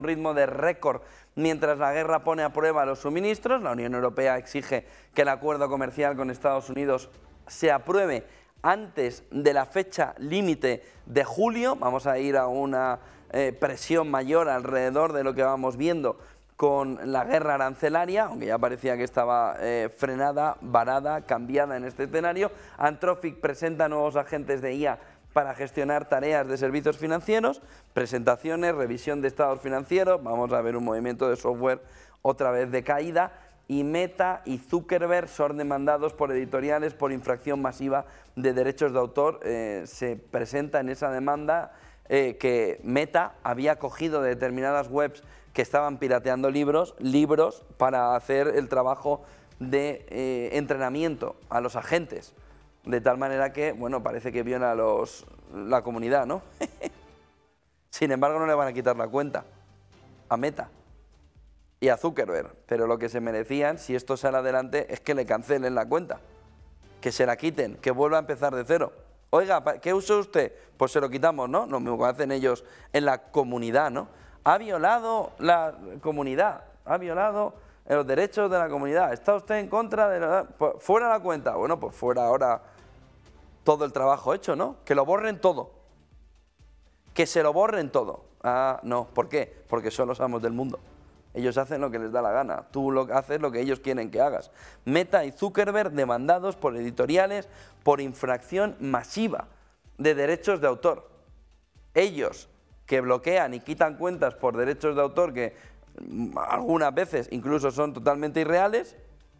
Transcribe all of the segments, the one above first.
ritmo de récord mientras la guerra pone a prueba los suministros. La Unión Europea exige que el acuerdo comercial con Estados Unidos se apruebe antes de la fecha límite de julio. Vamos a ir a una presión mayor alrededor de lo que vamos viendo con la guerra arancelaria, aunque ya parecía que estaba frenada, varada, cambiada en este escenario. Anthropic presenta nuevos agentes de IA para gestionar tareas de servicios financieros, presentaciones, revisión de estados financieros. Vamos a ver un movimiento de software otra vez de caída. Y Meta y Zuckerberg son demandados por editoriales por infracción masiva de derechos de autor. Se presenta en esa demanda que Meta había cogido de determinadas webs que estaban pirateando libros para hacer el trabajo de entrenamiento a los agentes, de tal manera que, bueno, parece que viola la comunidad, ¿no? Sin embargo, no le van a quitar la cuenta a Meta y a Zuckerberg, pero lo que se merecían, si esto sale adelante, es que le cancelen la cuenta, que se la quiten, que vuelva a empezar de cero. Oiga, ¿qué usa usted? Pues se lo quitamos, ¿no? Lo mismo que hacen ellos en la comunidad, ¿no? Ha violado la comunidad, ha violado los derechos de la comunidad. ¿Está usted en contra de pues fuera la cuenta? Bueno, pues fuera ahora todo el trabajo hecho, ¿no? Que lo borren todo. Que se lo borren todo. Ah, no, ¿por qué? Porque son los amos del mundo. Ellos hacen lo que les da la gana, tú haces lo que ellos quieren que hagas. Meta y Zuckerberg demandados por editoriales por infracción masiva de derechos de autor. Ellos que bloquean y quitan cuentas por derechos de autor que algunas veces incluso son totalmente irreales,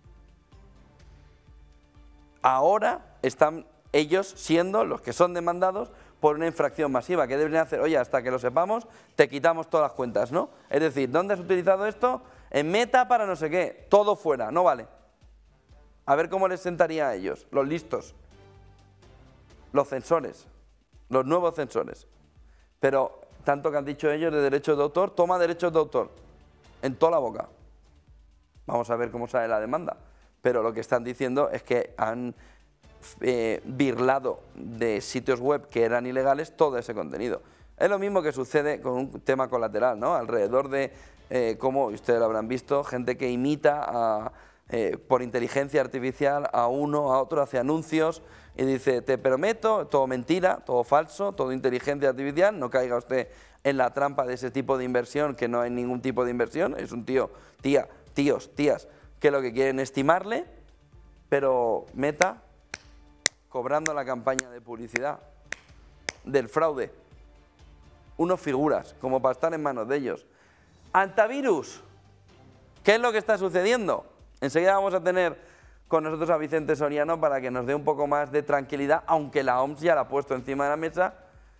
ahora están ellos siendo los que son demandados por una infracción masiva. ¿Qué deberían hacer? Oye, hasta que lo sepamos, te quitamos todas las cuentas, ¿no? Es decir, ¿dónde has utilizado esto? En Meta para no sé qué. Todo fuera, no vale. A ver cómo les sentaría a ellos, los listos, los censores, los nuevos censores. Pero tanto que han dicho ellos de derechos de autor, toma derechos de autor en toda la boca. Vamos a ver cómo sale la demanda. Pero lo que están diciendo es que han birlado de sitios web que eran ilegales todo ese contenido. Es lo mismo que sucede con un tema colateral, ¿no? Alrededor de, como ustedes lo habrán visto, gente que imita por inteligencia artificial a uno, a otro, hace anuncios y dice, te prometo, todo mentira, todo falso, todo inteligencia artificial, no caiga usted en la trampa de ese tipo de inversión, que no hay ningún tipo de inversión, es un tías, que lo que quieren es timarle, pero Meta cobrando la campaña de publicidad del fraude. Unos figuras, como para estar en manos de ellos. Antivirus. ¿Qué es lo que está sucediendo? Enseguida vamos a tener con nosotros a Vicente Soriano para que nos dé un poco más de tranquilidad, aunque la OMS ya la ha puesto encima de la mesa.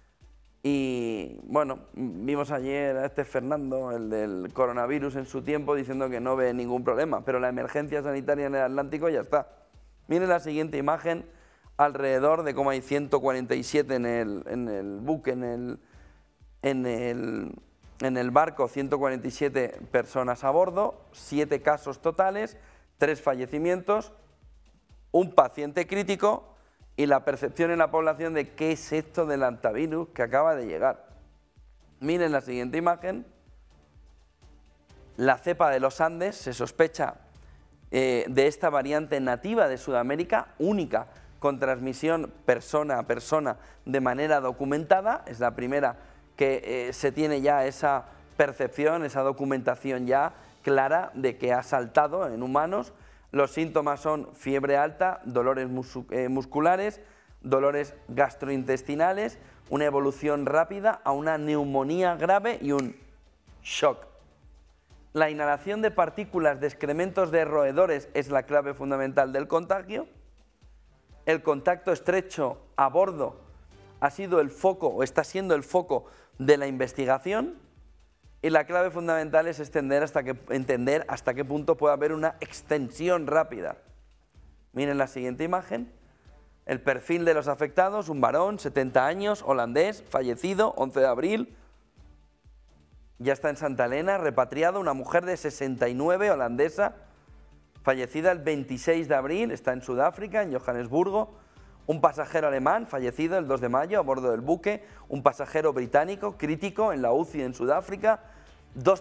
Y bueno, vimos ayer a Fernando, el del coronavirus en su tiempo, diciendo que no ve ningún problema, pero la emergencia sanitaria en el Atlántico ya está. Miren la siguiente imagen, alrededor de cómo hay 147 en el buque, en el barco, 147 personas a bordo, 7 casos totales, 3 fallecimientos, un paciente crítico y la percepción en la población de qué es esto del antivirus que acaba de llegar. Miren la siguiente imagen, la cepa de los Andes, se sospecha de esta variante nativa de Sudamérica, única, con transmisión persona a persona de manera documentada. Es la primera que se tiene ya esa percepción, esa documentación ya clara de que ha saltado en humanos. Los síntomas son fiebre alta, dolores musculares, dolores gastrointestinales, una evolución rápida a una neumonía grave y un shock. La inhalación de partículas de excrementos de roedores es la clave fundamental del contagio. El contacto estrecho a bordo ha sido el foco o está siendo el foco de la investigación y la clave fundamental es entender hasta qué punto puede haber una extensión rápida. Miren la siguiente imagen, el perfil de los afectados, un varón, 70 años, holandés, fallecido, 11 de abril, ya está en Santa Elena, repatriado, una mujer de 69, holandesa, fallecida el 26 de abril, está en Sudáfrica, en Johannesburgo. Un pasajero alemán, fallecido el 2 de mayo a bordo del buque. Un pasajero británico, crítico, en la UCI en Sudáfrica. dos